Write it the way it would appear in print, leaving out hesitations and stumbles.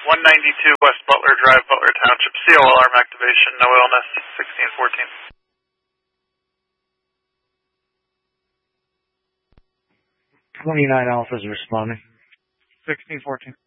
192 West Butler Drive, Butler Township. CO alarm activation, no illness, 1614. 29 Alpha is responding. 1614.